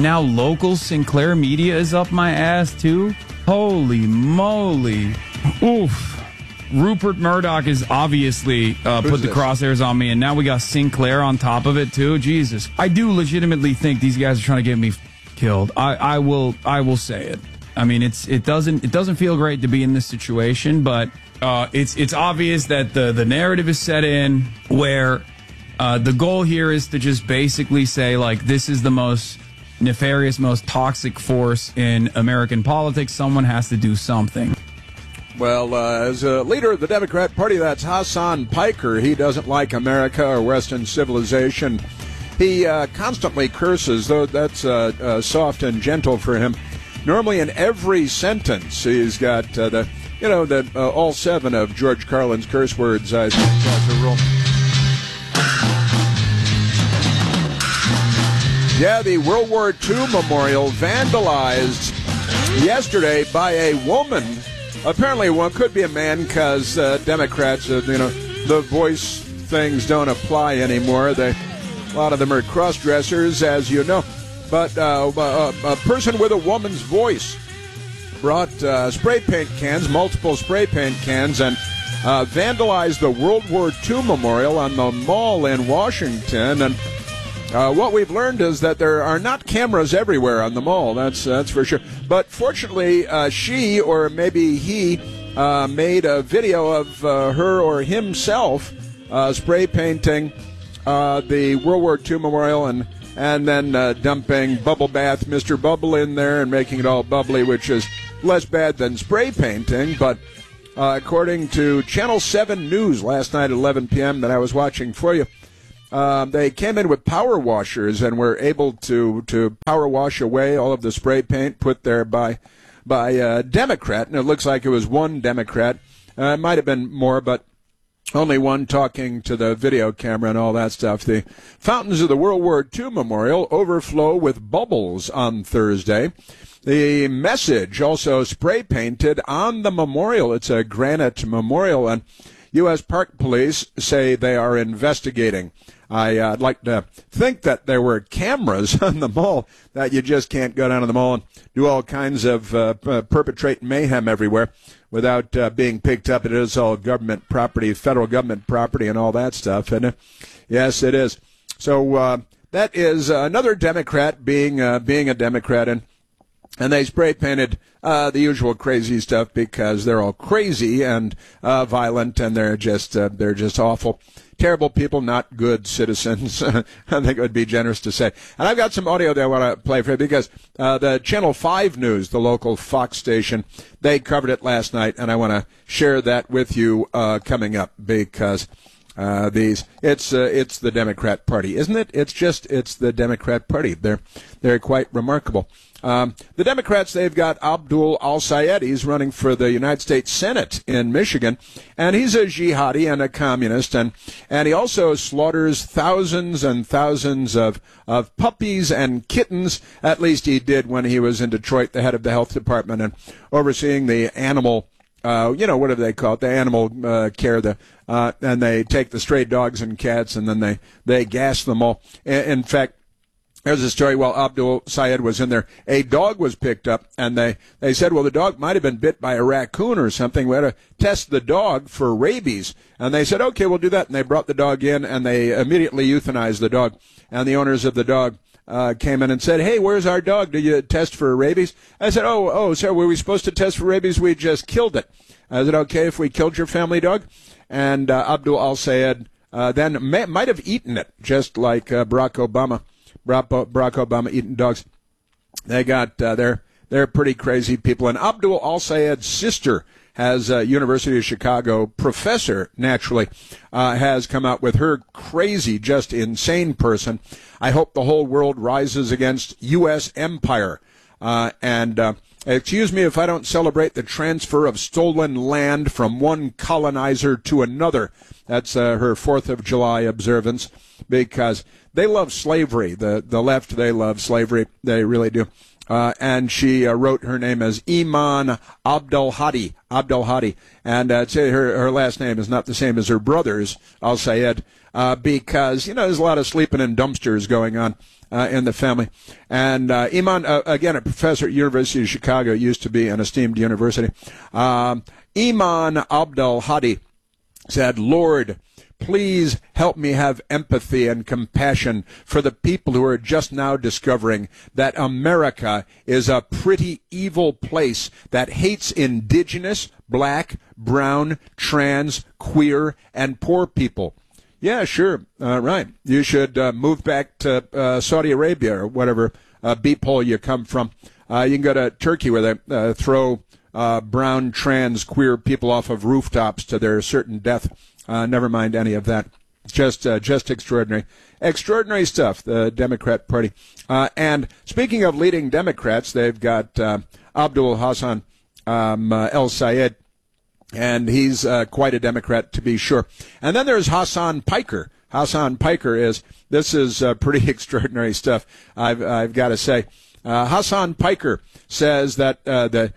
Now local Sinclair media is up my ass, too? Holy moly. Oof. Rupert Murdoch is obviously put the crosshairs on me, and now we got Sinclair on top of it, too. Jesus. I do legitimately think these guys are trying to get me killed. I will say it. I mean, it doesn't feel great to be in this situation, but it's obvious that the narrative is set in where the goal here is to just basically say, like, this is the most nefarious, most toxic force in American politics. Someone has to do something. Well, as a leader of the Democrat Party, that's Hassan Piker. He doesn't like America or Western civilization. He constantly curses, though that's soft and gentle for him. Normally in every sentence, he's got all 7 of George Carlin's curse words. I think that's a rule. Yeah, the World War II memorial vandalized yesterday by a woman. Apparently one could be a man because Democrats, the voice things don't apply anymore. A lot of them are cross-dressers, as you know. But a person with a woman's voice brought spray paint cans, multiple spray paint cans, and vandalized the World War II memorial on the mall in Washington. And what we've learned is that there are not cameras everywhere on the mall. That's for sure. But fortunately, she or maybe he made a video of her or himself spray painting the World War II memorial and then dumping Bubble Bath Mr. Bubble in there and making it all bubbly, which is less bad than spray painting. But according to Channel 7 News last night at 11 p.m. that I was watching for you, they came in with power washers and were able to power wash away all of the spray paint put there by a Democrat. And it looks like it was one Democrat. It might have been more, but only one talking to the video camera and all that stuff. The fountains of the World War II memorial overflow with bubbles on Thursday. The message also spray painted on the memorial. It's a granite memorial, and U.S. Park Police say they are investigating. I'd like to think that there were cameras on the mall, that you just can't go down to the mall and do all kinds of perpetrate mayhem everywhere without being picked up. It is all government property, federal government property and all that stuff. And yes, it is. So that is another Democrat being a Democrat, and they spray painted the usual crazy stuff because they're all crazy and violent, and they're just awful. Terrible people, not good citizens. I think it would be generous to say. And I've got some audio that I want to play for you because the Channel 5 News, the local Fox station, they covered it last night, and I want to share that with you coming up because it's the Democrat Party, isn't it? It's the Democrat Party. They're quite remarkable. The Democrats, they've got Abdul al-Sayed. He's running for the United States Senate in Michigan, and he's a jihadi and a communist, and he also slaughters thousands and thousands of puppies and kittens. At least he did when he was in Detroit, the head of the health department, and overseeing the animal, what do they call it, the animal care, and they take the stray dogs and cats, and then they gas them all. In fact, there's a story while Abdul Sayed was in there. A dog was picked up, and they said, well, the dog might have been bit by a raccoon or something. We had to test the dog for rabies. And they said, okay, we'll do that. And they brought the dog in, and they immediately euthanized the dog. And the owners of the dog came in and said, hey, where's our dog? Do you test for rabies? I said, oh, sir, were we supposed to test for rabies? We just killed it. Is it okay if we killed your family dog? And Abdul al-Sayed then might have eaten it, just like Barack Obama eating dogs. They got they're pretty crazy people. And Abdul al-Sayed's sister has University of Chicago professor, naturally, has come out with her crazy, just insane person. I hope the whole world rises against U.S. empire. Excuse me if I don't celebrate the transfer of stolen land from one colonizer to another. That's her 4th of July observance, because they love slavery. The left, they love slavery. They really do. And she wrote her name as Iman Abdelhadi. And her last name is not the same as her brother's, al-Sayed. because, there's a lot of sleeping in dumpsters going on in the family. And Iman, again, a professor at University of Chicago, used to be an esteemed university. Iman Abdul Hadi said, Lord, please help me have empathy and compassion for the people who are just now discovering that America is a pretty evil place that hates indigenous, black, brown, trans, queer, and poor people. Yeah, sure. Right. You should move back to Saudi Arabia or whatever beep hole you come from. You can go to Turkey where they throw brown, trans, queer people off of rooftops to their certain death. Never mind any of that. Just extraordinary. Extraordinary stuff, the Democrat Party. And speaking of leading Democrats, they've got Abdul Hassan El-Sayed, and he's quite a Democrat, to be sure. And then there's Hassan Piker. Hassan Piker this is pretty extraordinary stuff, I've got to say. Hassan Piker says that the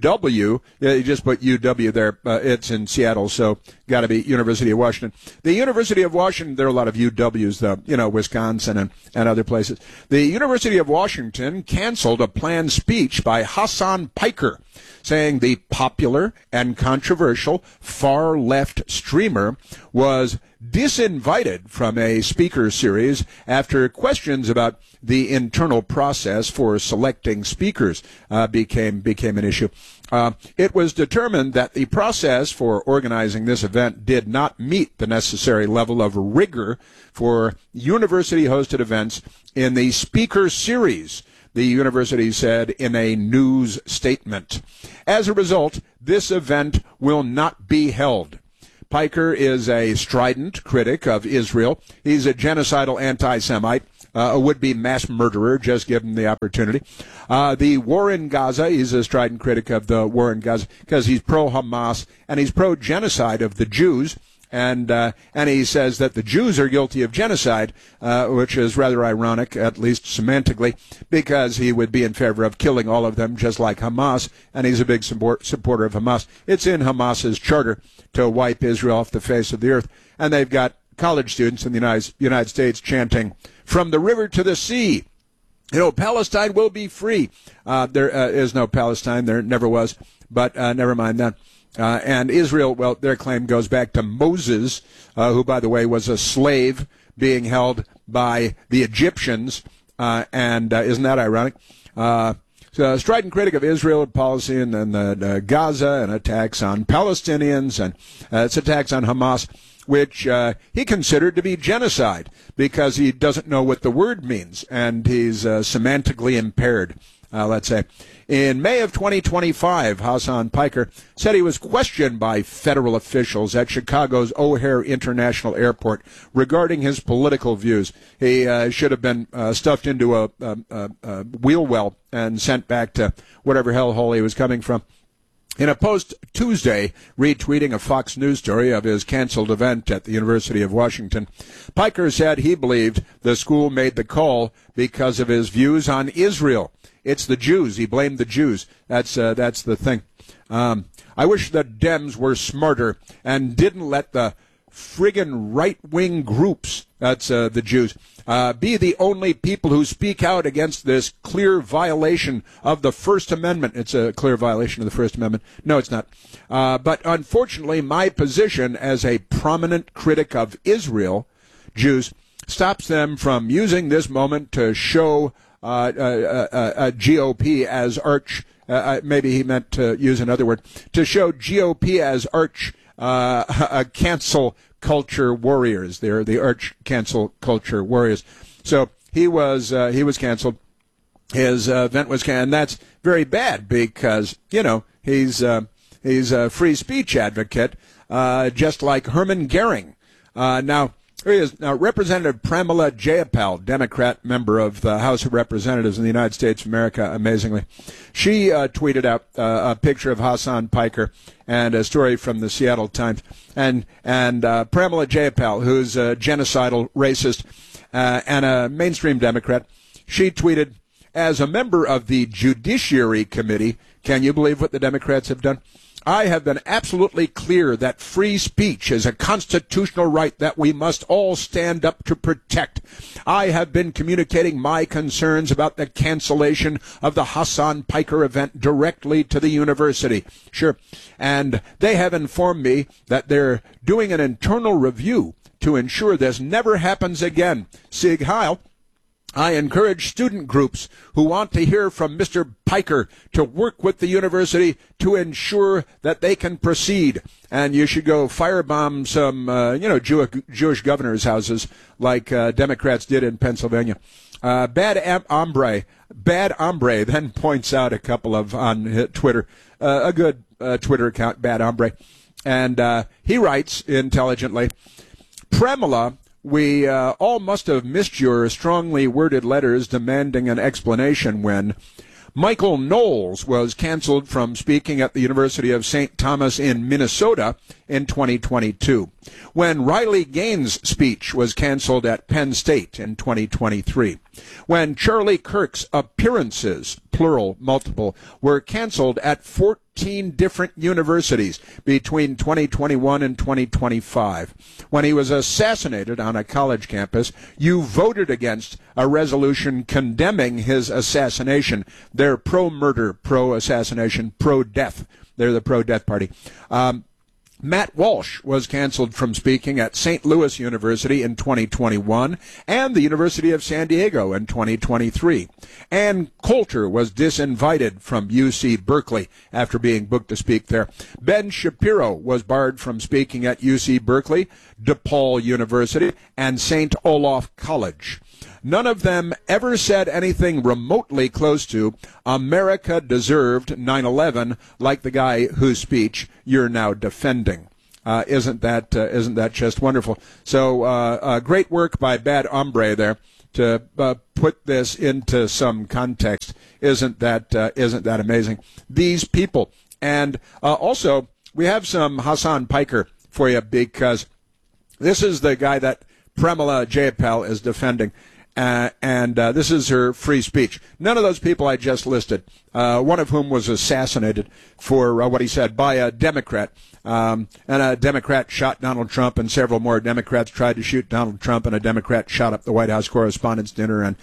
UW, you just put UW there, it's in Seattle, so got to be University of Washington. The University of Washington, there are a lot of UWs, though, Wisconsin and other places. The University of Washington canceled a planned speech by Hassan Piker, saying the popular and controversial far-left streamer was disinvited from a speaker series after questions about the internal process for selecting speakers became an issue. It was determined that the process for organizing this event did not meet the necessary level of rigor for university-hosted events in the speaker series, the university said in a news statement. As a result, this event will not be held. Piker is a strident critic of Israel. He's a genocidal anti-Semite, a would-be mass murderer, just given the opportunity. The war in Gaza, he's a strident critic of the war in Gaza because he's pro-Hamas and he's pro-genocide of the Jews. And he says that the Jews are guilty of genocide, which is rather ironic, at least semantically, because he would be in favor of killing all of them, just like Hamas, and he's a big supporter of Hamas. It's in Hamas's charter to wipe Israel off the face of the earth, and they've got college students in the United States chanting, "From the river to the sea, Palestine will be free." There is no Palestine, there never was, but never mind that. And Israel, well, their claim goes back to Moses, who, by the way, was a slave being held by the Egyptians. And isn't that ironic? So a strident critic of Israel policy and then the Gaza and attacks on Palestinians and its attacks on Hamas, which he considered to be genocide because he doesn't know what the word means and he's semantically impaired, let's say. In May of 2025, Hassan Piker said he was questioned by federal officials at Chicago's O'Hare International Airport regarding his political views. He should have been stuffed into a wheel well and sent back to whatever hellhole he was coming from. In a post Tuesday, retweeting a Fox News story of his canceled event at the University of Washington, Piker said he believed the school made the call because of his views on Israel. It's the Jews. He blamed the Jews. That's the thing. I wish the Dems were smarter and didn't let the friggin' right-wing groups, that's the Jews, be the only people who speak out against this clear violation of the First Amendment. It's a clear violation of the First Amendment. No, it's not. But unfortunately, my position as a prominent critic of Israel, Jews, stops them from using this moment to show GOP as maybe he meant to use another word, to show GOP as cancel culture warriors. They're the arch cancel culture warriors. So he was canceled. His event was canceled, and that's very bad because, he's a free speech advocate, just like Hermann Goering. Now, here he is. Now, Representative Pramila Jayapal, Democrat member of the House of Representatives in the United States of America, amazingly, she tweeted out a picture of Hassan Piker and a story from the Seattle Times. And Pramila Jayapal, who's a genocidal racist and a mainstream Democrat, she tweeted, as a member of the Judiciary Committee, can you believe what the Democrats have done? I have been absolutely clear that free speech is a constitutional right that we must all stand up to protect. I have been communicating my concerns about the cancellation of the Hasan Piker event directly to the university. Sure. And they have informed me that they're doing an internal review to ensure this never happens again. Sieg Heil. I encourage student groups who want to hear from Mr. Piker to work with the university to ensure that they can proceed. And you should go firebomb some, Jewish governors' houses like Democrats did in Pennsylvania. Bad Hombre then points out a couple of on Twitter, a good Twitter account, Bad Hombre. And he writes intelligently, Premila, we all must have missed your strongly worded letters demanding an explanation when Michael Knowles was canceled from speaking at the University of St. Thomas in Minnesota in 2022, when Riley Gaines' speech was canceled at Penn State in 2023, when Charlie Kirk's appearances, plural, multiple, were canceled at 14 different universities between 2021 and 2025. When he was assassinated on a college campus, you voted against a resolution condemning his assassination. They're pro-murder, pro-assassination, pro-death. They're the pro-death party. Matt Walsh was canceled from speaking at St. Louis University in 2021 and the University of San Diego in 2023. Ann Coulter was disinvited from UC Berkeley after being booked to speak there. Ben Shapiro was barred from speaking at UC Berkeley, DePaul University, and St. Olaf College. None of them ever said anything remotely close to America deserved 9/11 like the guy whose speech you're now defending. Isn't that just wonderful? So great work by Bad Hombre there to put this into some context. Isn't that amazing? These people. And also, we have some Hasan Piker for you because this is the guy that Premila Jayapal is defending. And this is her free speech. None of those people I just listed, one of whom was assassinated for what he said by a Democrat. And a Democrat shot Donald Trump, and several more Democrats tried to shoot Donald Trump, and a Democrat shot up the White House Correspondents' Dinner. And,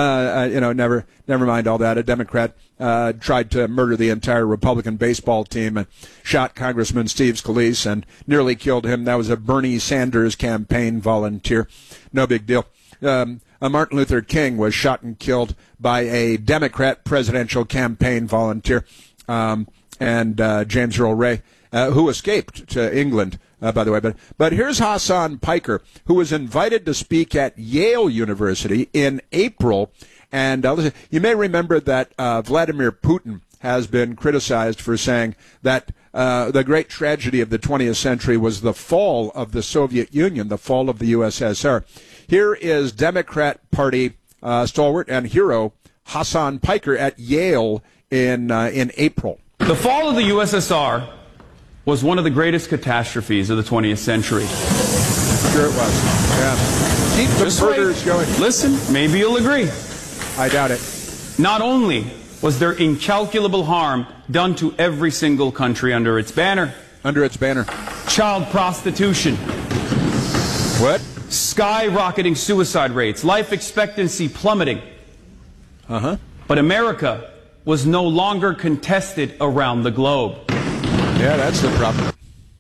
never mind all that. A Democrat tried to murder the entire Republican baseball team and shot Congressman Steve Scalise and nearly killed him. That was a Bernie Sanders campaign volunteer. No big deal. Martin Luther King was shot and killed by a Democrat presidential campaign volunteer, and James Earl Ray, who escaped to England, by the way. But here's Hasan Piker, who was invited to speak at Yale University in April. And you may remember that Vladimir Putin has been criticized for saying that the great tragedy of the 20th century was the fall of the Soviet Union, the fall of the USSR. Here is Democrat Party stalwart and hero Hasan Piker at Yale in April. The fall of the USSR was one of the greatest catastrophes of the 20th century. Sure it was. Yeah. Keep the murders going. Listen, maybe you'll agree. I doubt it. Not only was there incalculable harm done to every single country under its banner. Under its banner. Child prostitution. What? Skyrocketing suicide rates, life expectancy plummeting. But America was no longer contested around the globe. Yeah, that's the problem.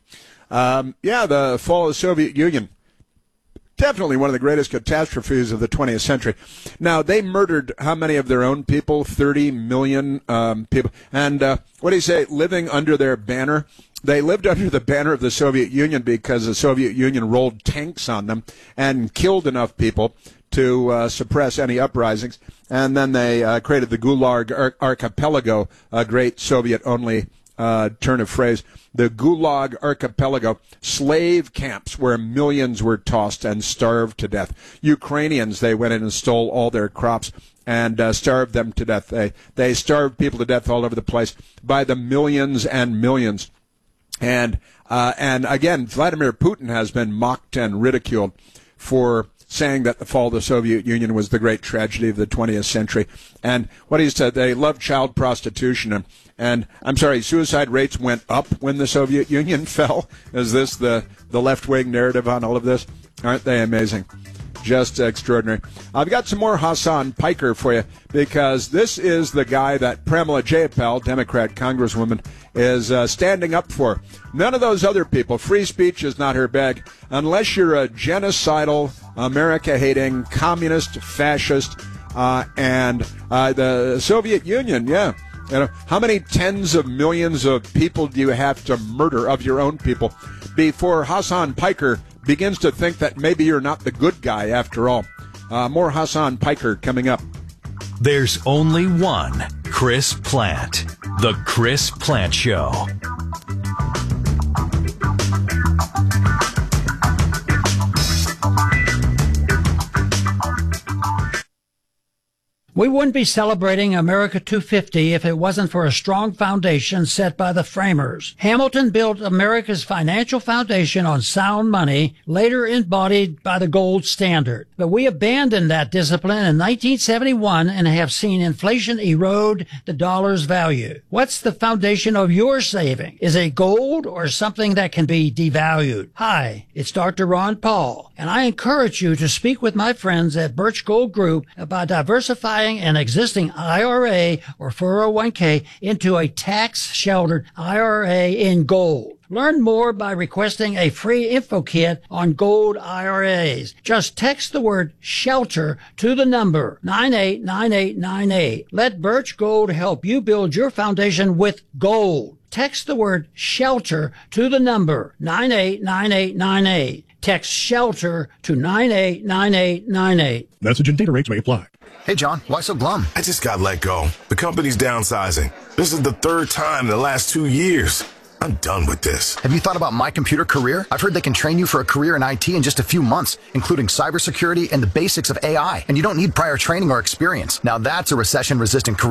The fall of the Soviet Union. Definitely one of the greatest catastrophes of the 20th century. Now, they murdered how many of their own people? 30 million people. And what do you say, living under their banner? They lived under the banner of the Soviet Union because the Soviet Union rolled tanks on them and killed enough people to suppress any uprisings. And then they created the Gulag Archipelago, a great Soviet-only turn of phrase. The Gulag Archipelago, slave camps where millions were tossed and starved to death. Ukrainians, they went in and stole all their crops and starved them to death. They starved people to death all over the place by the millions and millions. And again, Vladimir Putin has been mocked and ridiculed for saying that the fall of the Soviet Union was the great tragedy of the 20th century. And what he said, they loved child prostitution. And I'm sorry, suicide rates went up when the Soviet Union fell. Is this the left-wing narrative on all of this? Aren't they amazing? Just extraordinary. I've got some more Hasan Piker for you, because this is the guy that Pramila Jayapal, Democrat Congresswoman, is standing up for. None of those other people. Free speech is not her bag, unless you're a genocidal, America-hating, communist, fascist, and the Soviet Union, yeah. You know, how many tens of millions of people do you have to murder, of your own people, before Hasan Piker begins to think that maybe you're not the good guy after all? More Hasan Piker coming up. There's only one Chris Plante. The Chris Plante Show. We wouldn't be celebrating America 250 if it wasn't for a strong foundation set by the framers. Hamilton built America's financial foundation on sound money, later embodied by the gold standard. But we abandoned that discipline in 1971 and have seen inflation erode the dollar's value. What's the foundation of your saving? Is it gold or something that can be devalued? Hi, it's Dr. Ron Paul, and I encourage you to speak with my friends at Birch Gold Group about diversifying an existing IRA or 401k into a tax-sheltered IRA in gold. Learn more by requesting a free info kit on gold IRAs. Just text the word SHELTER to the number 989898. Let Birch Gold help you build your foundation with gold. Text the word SHELTER to the number 989898. Text SHELTER to 989898. Message and data rates may apply. Hey, John, why so glum? I just got let go. The company's downsizing. This is the third time in the last 2 years. I'm done with this. Have you thought about My Computer Career? I've heard they can train you for a career in IT in just a few months, including cybersecurity and the basics of AI. And you don't need prior training or experience. Now that's a recession-resistant career.